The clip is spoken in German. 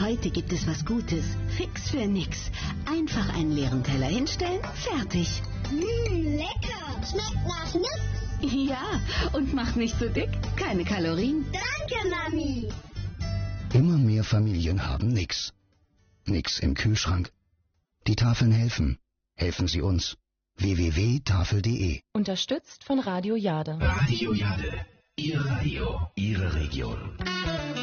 Heute gibt es was Gutes. Fix für nix. Einfach einen leeren Teller hinstellen, fertig. Lecker. Schmeckt nach nix. Ja, und macht nicht so dick. Keine Kalorien. Danke, Mami. Immer mehr Familien haben nix. Nix im Kühlschrank. Die Tafeln helfen. Helfen Sie uns. www.tafel.de. Unterstützt von Radio Jade. Radio Jade. Ihr Radio. Ihre Region.